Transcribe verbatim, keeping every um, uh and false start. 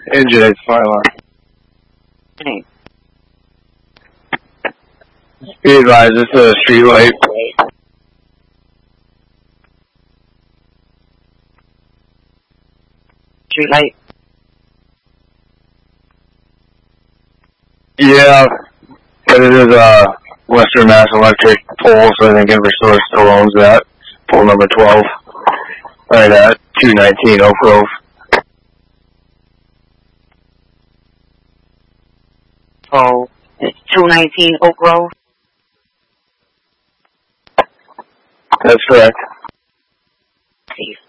Engine eight, fire alarm. Hey. Be advised, this is a street light. Street light? Yeah, but it is uh, Western Mass Electric pole, so I think Eversource still owns that. Pole number twelve. Right at two nineteen Oak Grove. Oh, it's two nineteen Oak Grove? That's correct. Please.